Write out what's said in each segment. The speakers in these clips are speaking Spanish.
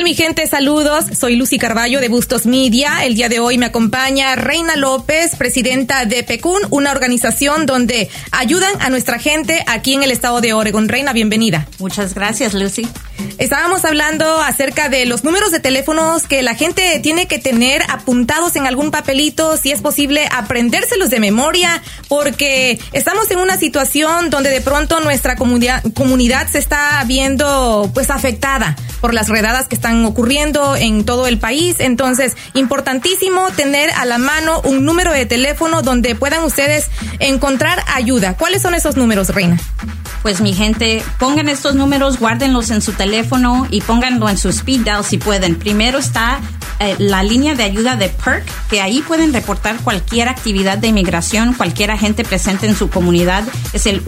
mi gente? Saludos. Soy Lucy Carballo de Bustos Media. El día de hoy me acompaña Reina López, presidenta de PECUN, una organización donde ayudan a nuestra gente aquí en el estado de Oregon. Reina, bienvenida. Muchas gracias, Lucy. Estábamos hablando acerca de los números de teléfonos que la gente tiene que tener apuntados en algún papelito, si es posible aprendérselos de memoria, porque estamos en una situación donde de pronto nuestra comunidad se está viendo pues afectada por las redadas que están ocurriendo en todo el país. Entonces, importantísimo tener a la mano un número de teléfono donde puedan ustedes encontrar ayuda. ¿Cuáles son esos números, Reina? Pues mi gente, pongan estos números, guárdenlos en su teléfono y pónganlo en su speed dial si pueden. Primero está la línea de ayuda de PERC, que ahí pueden reportar cualquier actividad de inmigración, cualquier agente presente en su comunidad. Es el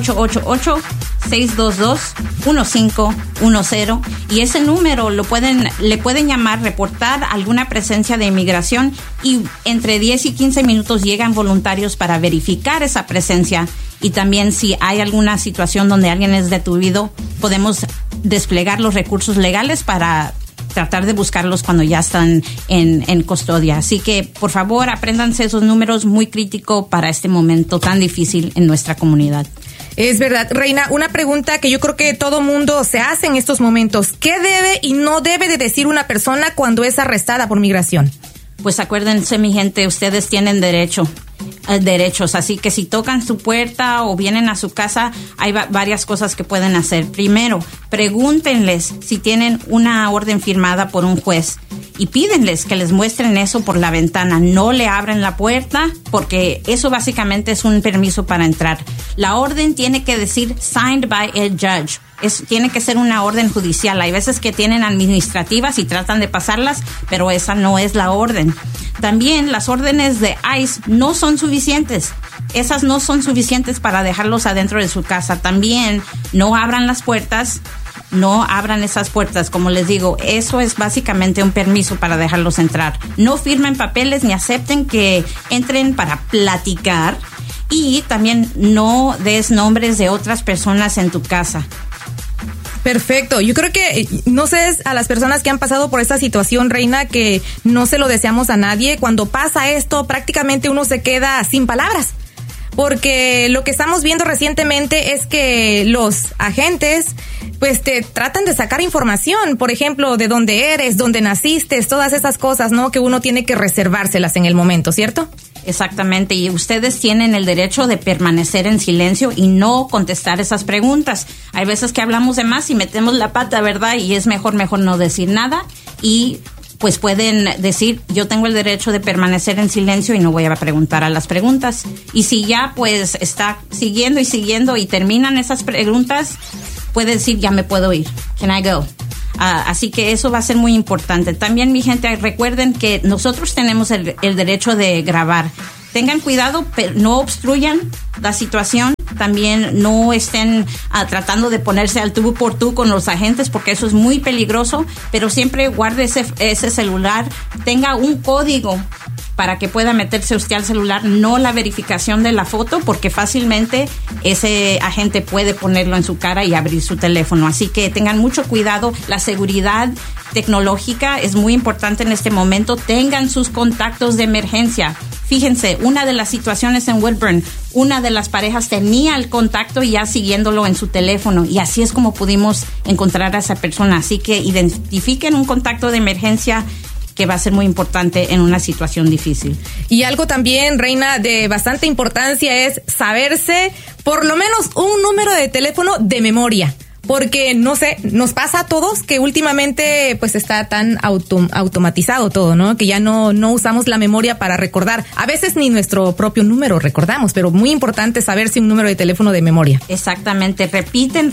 1-888-622-1510 y ese número le pueden llamar, reportar alguna presencia de inmigración y entre 10 y 15 minutos llegan voluntarios para verificar esa presencia. Y también si hay alguna situación donde alguien es detenido, podemos desplegar los recursos legales para tratar de buscarlos cuando ya están en custodia. Así que, por favor, apréndanse esos números, muy crítico para este momento tan difícil en nuestra comunidad. Es verdad. Reina, una pregunta que yo creo que todo mundo se hace en estos momentos. ¿Qué debe y no debe de decir una persona cuando es arrestada por migración? Pues acuérdense, mi gente, ustedes tienen derechos, así que si tocan su puerta o vienen a su casa, hay varias cosas que pueden hacer. Primero, pregúntenles si tienen una orden firmada por un juez y pídenles que les muestren eso por la ventana. No le abren la puerta porque eso básicamente es un permiso para entrar. La orden tiene que decir signed by a judge. Tiene que ser una orden judicial. Hay veces que tienen administrativas y tratan de pasarlas, pero esa no es la orden. También las órdenes de ICE no son suficientes. Esas no son suficientes para dejarlos adentro de su casa. También no abran las puertas. No abran esas puertas, como les digo, eso es básicamente un permiso para dejarlos entrar. No firmen papeles ni acepten que entren para platicar y también no des nombres de otras personas en tu casa. Perfecto. Yo creo que, no sé, a las personas que han pasado por esta situación, Reina, que no se lo deseamos a nadie, cuando pasa esto prácticamente uno se queda sin palabras. Porque lo que estamos viendo recientemente es que los agentes pues te tratan de sacar información, por ejemplo, de dónde eres, dónde naciste, todas esas cosas, ¿no? Que uno tiene que reservárselas en el momento, ¿cierto? Exactamente, y ustedes tienen el derecho de permanecer en silencio y no contestar esas preguntas. Hay veces que hablamos de más y metemos la pata, ¿verdad? Y es mejor no decir nada y pues pueden decir, yo tengo el derecho de permanecer en silencio y no voy a preguntar a las preguntas. Y si ya pues está siguiendo y terminan esas preguntas, puede decir, ya me puedo ir. Can I go? Así que eso va a ser muy importante. También, mi gente, recuerden que nosotros tenemos el derecho de grabar. Tengan cuidado, pero no obstruyan la situación. También no estén tratando de ponerse al tú por tú con los agentes porque eso es muy peligroso, pero siempre guarde ese celular, tenga un código para que pueda meterse usted al celular, no la verificación de la foto, porque fácilmente ese agente puede ponerlo en su cara y abrir su teléfono. Así que tengan mucho cuidado. La seguridad tecnológica es muy importante en este momento. Tengan sus contactos de emergencia. Fíjense, una de las situaciones en Woodburn, una de las parejas tenía el contacto y ya siguiéndolo en su teléfono, y así es como pudimos encontrar a esa persona. Así que identifiquen un contacto de emergencia que va a ser muy importante en una situación difícil. Y algo también, Reina, de bastante importancia es saberse por lo menos un número de teléfono de memoria. Porque, no sé, nos pasa a todos que últimamente pues está tan automatizado todo, ¿no? Que ya no usamos la memoria para recordar. A veces ni nuestro propio número recordamos, pero muy importante saberse un número de teléfono de memoria. Exactamente. Repiten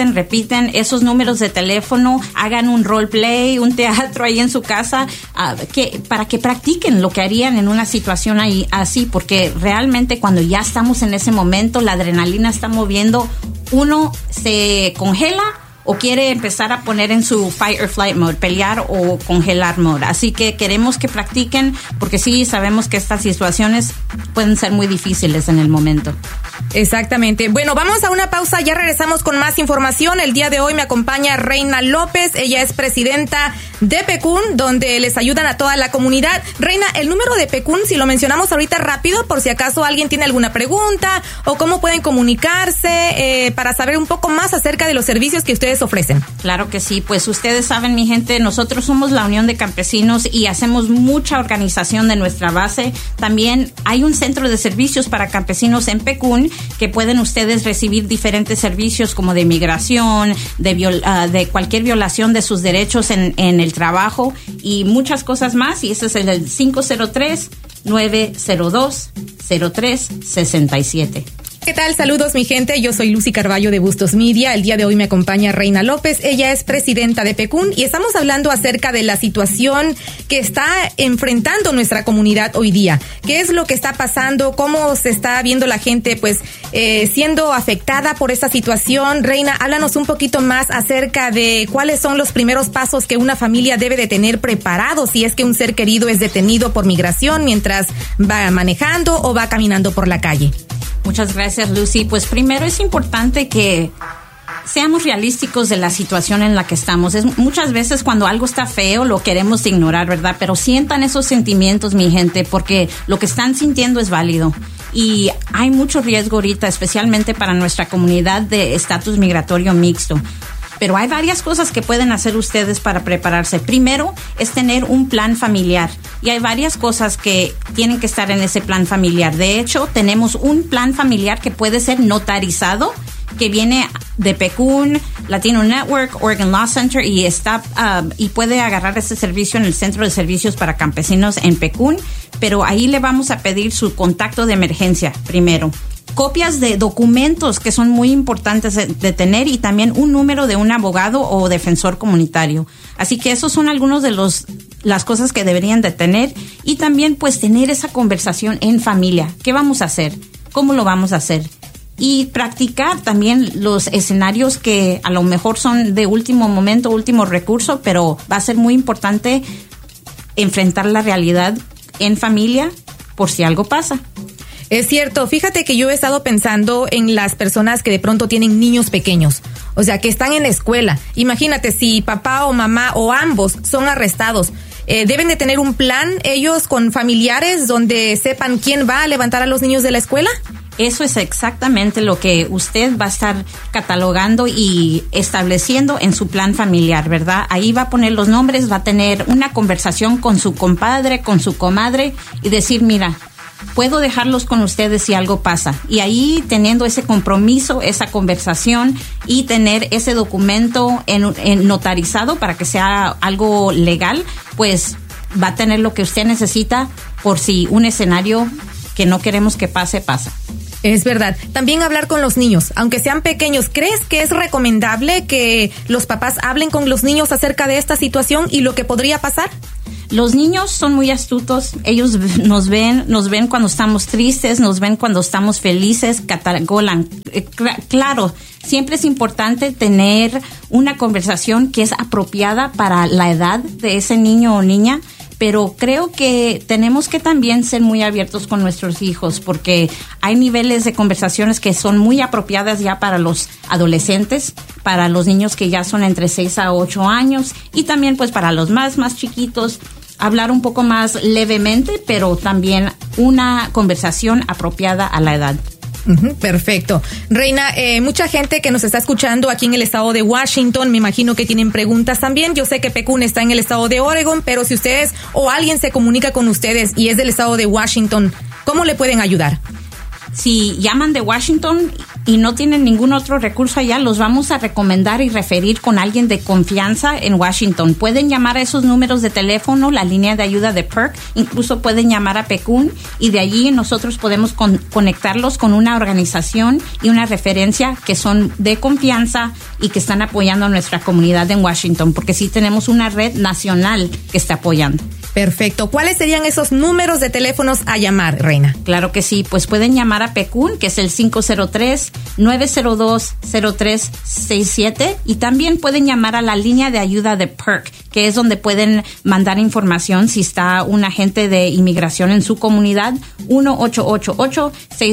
esos números de teléfono. Hagan un roleplay, un teatro ahí en su casa, para que practiquen lo que harían en una situación ahí así, porque realmente cuando ya estamos en ese momento, la adrenalina está moviendo, uno se congela o quiere empezar a poner en su fight or flight mode, pelear o congelar mode. Así que queremos que practiquen, porque sí sabemos que estas situaciones pueden ser muy difíciles en el momento. Exactamente. Bueno, vamos a una pausa, ya regresamos con más información. El día de hoy me acompaña Reina López, ella es presidenta de PECUN, donde les ayudan a toda la comunidad. Reina, el número de PECUN, si lo mencionamos ahorita rápido, por si acaso alguien tiene alguna pregunta o cómo pueden comunicarse para saber un poco más acerca de los servicios que ustedes ofrecen. Claro que sí, pues ustedes saben, mi gente, nosotros somos la Unión de Campesinos y hacemos mucha organización de nuestra base. También hay un centro de servicios para campesinos en PECUN que pueden ustedes recibir diferentes servicios como de inmigración, de cualquier violación de sus derechos en el trabajo y muchas cosas más. Y ese es el 503-902-0367. ¿Qué tal? Saludos, mi gente. Yo soy Lucy Carballo de Bustos Media. El día de hoy me acompaña Reina López. Ella es presidenta de PECUN y estamos hablando acerca de la situación que está enfrentando nuestra comunidad hoy día. ¿Qué es lo que está pasando? ¿Cómo se está viendo la gente siendo afectada por esta situación? Reina, háblanos un poquito más acerca de cuáles son los primeros pasos que una familia debe de tener preparados si es que un ser querido es detenido por migración mientras va manejando o va caminando por la calle. Muchas gracias, Lucy. Pues primero es importante que seamos realísticos de la situación en la que estamos. Muchas veces cuando algo está feo lo queremos ignorar, ¿verdad? Pero sientan esos sentimientos, mi gente, porque lo que están sintiendo es válido. Y hay mucho riesgo ahorita, especialmente para nuestra comunidad de estatus migratorio mixto. Pero hay varias cosas que pueden hacer ustedes para prepararse. Primero es tener un plan familiar. Y hay varias cosas que tienen que estar en ese plan familiar. De hecho, tenemos un plan familiar que puede ser notarizado, que viene de PECUN, Latino Network, Oregon Law Center, y y puede agarrar ese servicio en el Centro de Servicios para Campesinos en PECUN. Pero ahí le vamos a pedir su contacto de emergencia primero. Copias de documentos que son muy importantes de tener y también un número de un abogado o defensor comunitario. Así que esos son algunos de las cosas que deberían de tener y también pues tener esa conversación en familia. ¿Qué vamos a hacer? ¿Cómo lo vamos a hacer? Y practicar también los escenarios que a lo mejor son de último momento, último recurso, pero va a ser muy importante enfrentar la realidad en familia por si algo pasa. Es cierto, fíjate que yo he estado pensando en las personas que de pronto tienen niños pequeños, o sea, que están en la escuela. Imagínate, si papá o mamá o ambos son arrestados, deben de tener un plan ellos con familiares donde sepan quién va a levantar a los niños de la escuela. Eso es exactamente lo que usted va a estar catalogando y estableciendo en su plan familiar, ¿verdad? Ahí va a poner los nombres, va a tener una conversación con su compadre, con su comadre y decir, mira, puedo dejarlos con ustedes si algo pasa. Y ahí teniendo ese compromiso, esa conversación y tener ese documento en notarizado para que sea algo legal, pues va a tener lo que usted necesita por si un escenario que no queremos que pase, pasa. Es verdad. También hablar con los niños, aunque sean pequeños. ¿Crees que es recomendable que los papás hablen con los niños acerca de esta situación y lo que podría pasar? Los niños son muy astutos, ellos nos ven cuando estamos tristes, nos ven cuando estamos felices, catalogan. Claro, siempre es importante tener una conversación que es apropiada para la edad de ese niño o niña, pero creo que tenemos que también ser muy abiertos con nuestros hijos porque hay niveles de conversaciones que son muy apropiadas ya para los adolescentes, para los niños que ya son entre 6 a 8 años y también pues para los más chiquitos, hablar un poco más levemente, pero también una conversación apropiada a la edad. Perfecto. Reina, mucha gente que nos está escuchando aquí en el estado de Washington, me imagino que tienen preguntas también. Yo sé que PECUN está en el estado de Oregon, pero si ustedes o alguien se comunica con ustedes y es del estado de Washington, ¿cómo le pueden ayudar? Si llaman de Washington y no tienen ningún otro recurso allá, los vamos a recomendar y referir con alguien de confianza en Washington. Pueden llamar a esos números de teléfono, la línea de ayuda de PERC, incluso pueden llamar a PECUN y de allí nosotros podemos conectarlos con una organización y una referencia que son de confianza y que están apoyando a nuestra comunidad en Washington, porque sí tenemos una red nacional que está apoyando. Perfecto. ¿Cuáles serían esos números de teléfonos a llamar, Reina? Claro que sí, pues pueden llamar a PECUN, que es el 503-902-0367 y también pueden llamar a la línea de ayuda de PERC, que es donde pueden mandar información si está un agente de inmigración en su comunidad,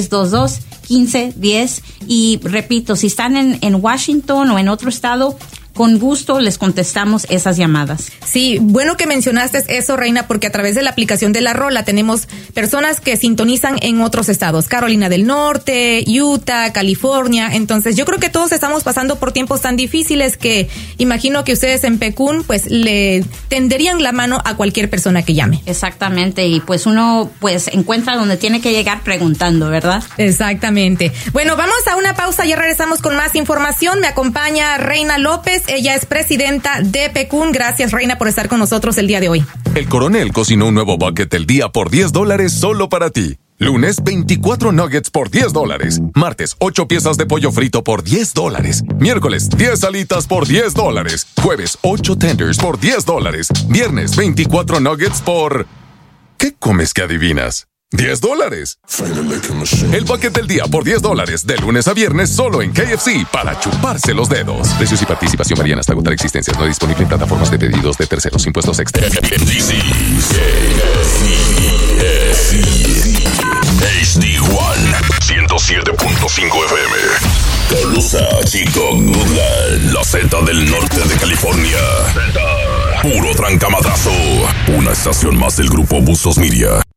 1-888-622-1510 y repito, si están en Washington o en otro estado, con gusto les contestamos esas llamadas. Sí, bueno que mencionaste eso, Reina, porque a través de la aplicación de La Rola tenemos personas que sintonizan en otros estados, Carolina del Norte, Utah, California. Entonces yo creo que todos estamos pasando por tiempos tan difíciles que imagino que ustedes en PECUN pues le tenderían la mano a cualquier persona que llame. Exactamente, y pues uno pues encuentra donde tiene que llegar preguntando, ¿verdad? Exactamente. Bueno, vamos a una pausa, ya regresamos con más información. Me acompaña Reina López, ella es presidenta de PECUN. Gracias, Reina, por estar con nosotros el día de hoy. El Coronel cocinó un nuevo bucket del día por $10 solo para ti. Lunes, 24 nuggets por $10. Martes, 8 piezas de pollo frito por $10. Miércoles, 10 alitas por $10. Jueves, 8 tenders por $10. Viernes, 24 nuggets por... ¿Qué comes que adivinas? $10. El bucket del día por $10 de lunes a viernes solo en KFC para chuparse los dedos. Precios y participación varían hasta agotar existencias. No disponible en plataformas de pedidos de terceros. Impuestos extra. HD1 107.5 FM. Colusa, Chico, Goodland, la Z del norte de California. Puro trancamadrazo. Una estación más del grupo Buzos Media.